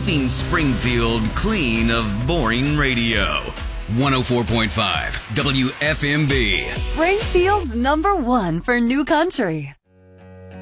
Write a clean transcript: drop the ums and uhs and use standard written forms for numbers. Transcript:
keeping Springfield clean of boring radio. 104.5 WFMB. Springfield's #1 for new country.